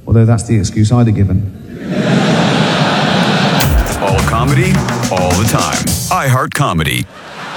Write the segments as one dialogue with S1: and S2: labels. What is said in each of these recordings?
S1: although that's the excuse I'd have given.
S2: All comedy, all the time. iHeart Comedy.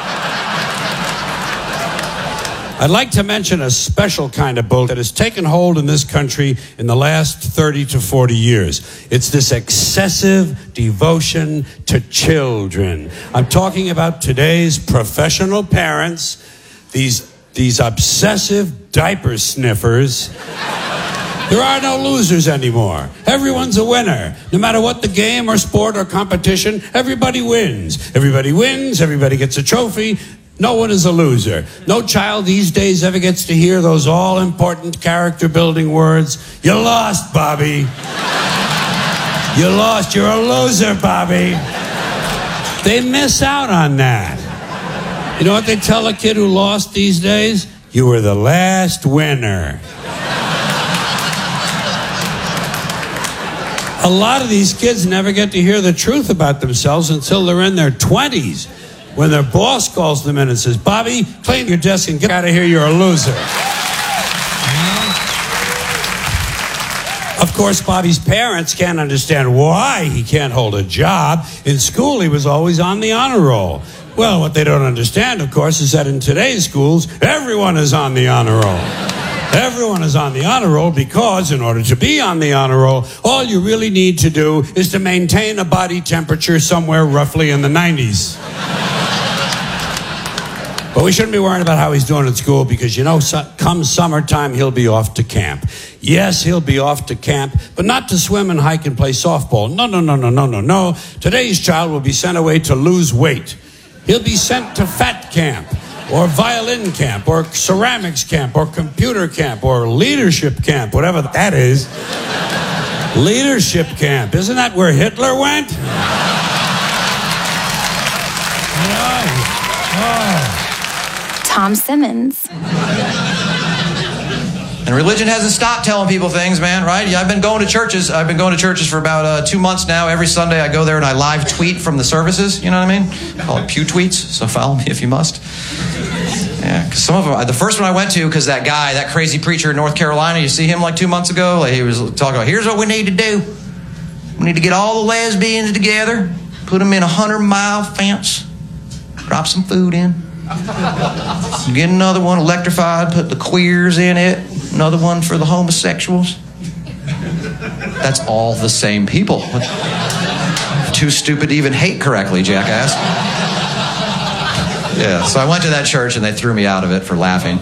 S3: I'd like to mention a special kind of bull that has taken hold in this country in the last 30 to 40 years. It's this excessive devotion to children. I'm talking about today's professional parents, these obsessive diaper sniffers. There are no losers anymore. Everyone's a winner. No matter what the game or sport or competition, everybody wins. Everybody wins, everybody gets a trophy. No one is a loser. No child these days ever gets to hear those all-important character-building words. You lost, Bobby. You lost. You're a loser, Bobby. They miss out on that. You know what they tell a kid who lost these days? You were the last winner. A lot of these kids never get to hear the truth about themselves until they're in their 20s. When their boss calls them in and says, Bobby, clean your desk and get out of here, you're a loser. Of course, Bobby's parents can't understand why he can't hold a job. In school, he was always on the honor roll. Well, what they don't understand, of course, is that in today's schools, everyone is on the honor roll. Everyone is on the honor roll because in order to be on the honor roll, all you really need to do is to maintain a body temperature somewhere roughly in the 90s. But we shouldn't be worrying about how he's doing at school because, you know, come summertime, he'll be off to camp. Yes, he'll be off to camp, but not to swim and hike and play softball. No. Today's child will be sent away to lose weight. He'll be sent to fat camp or violin camp or ceramics camp or computer camp or leadership camp, whatever that is. Leadership camp. Isn't that where Hitler went?
S4: Tom Simmons.
S5: And religion hasn't stopped telling people things, man, right? Yeah, I've been going to churches. I've been going to churches for about 2 months now. Every Sunday I go there and I live tweet from the services. You know what I mean? I call it pew tweets, so follow me if you must. Yeah, because some of them, the first one I went to, because that guy, that crazy preacher in North Carolina, you see him like 2 months ago? Like he was talking about, here's what we need to do. We need to get all the lesbians together, put them in a 100-mile fence, drop some food in. Get another one electrified, put the queers in it, another one for the homosexuals. That's all the same people. Too stupid to even hate correctly, jackass. Yeah, so I went to that church and they threw me out of it for laughing.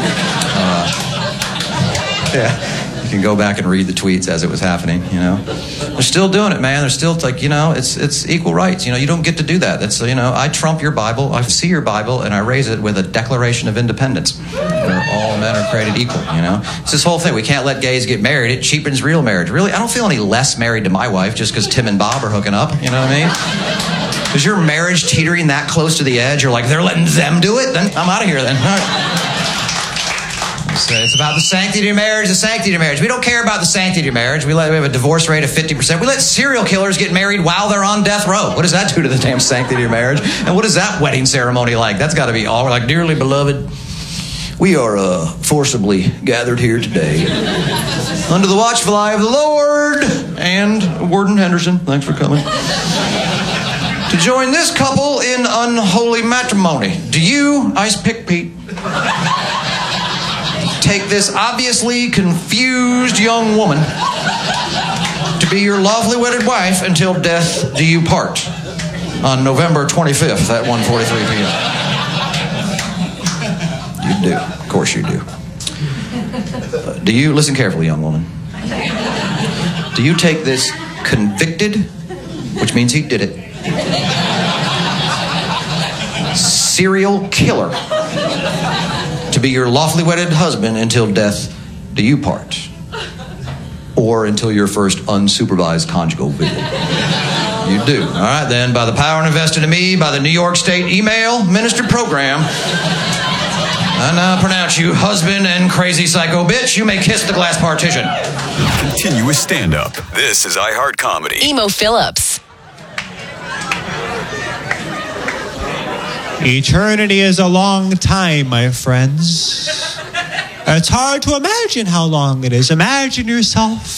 S5: Yeah. You can go back and read the tweets as it was happening, you know. They're still doing it, man. They're still like, you know, it's equal rights. You know, you don't get to do that. That's, you know, I trump your Bible, I see your Bible, and I raise it with a Declaration of Independence. Where all men are created equal, you know. It's this whole thing. We can't let gays get married. It cheapens real marriage. Really, I don't feel any less married to my wife just because Tim and Bob are hooking up. You know what I mean? Is your marriage teetering that close to the edge? You're like, they're letting them do it? Then I'm out of here then. All right. So it's about the sanctity of marriage, the sanctity of marriage. We don't care about the sanctity of marriage. We have a divorce rate of 50%. We let serial killers get married while they're on death row. What does that do to the damn sanctity of marriage? And what is that wedding ceremony like? That's got to be all. We're like, dearly beloved, we are forcibly gathered here today under the watchful eye of the Lord and Warden Henderson. Thanks for coming. To join this couple in unholy matrimony. Do you, Ice Pick Pete, take this obviously confused young woman to be your lovely wedded wife until death do you part on November 25th at 1:43 p.m.? You do. Of course you do. Do you, listen carefully, young woman, do you take this convicted, which means he did it, serial killer to be your lawfully wedded husband until death do you part, or until your first unsupervised conjugal visit? You do. All right, then, by the power invested in me by the New York State Email Minister Program, I now pronounce you husband and crazy psycho bitch. You may kiss the glass partition.
S2: Continuous stand-up. This is iHeart Comedy.
S6: Emo Phillips.
S7: Eternity is a long time, my friends. It's hard to imagine how long it is. Imagine yourself